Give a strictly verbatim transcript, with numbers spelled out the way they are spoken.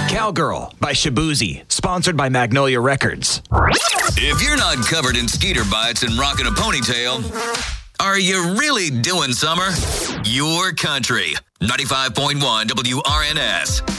Cowgirl by Shabuzi, sponsored by Magnolia Records. If you're not covered in skeeter bites and rocking a ponytail, are you really doing summer? Your country. ninety-five point one W R N S.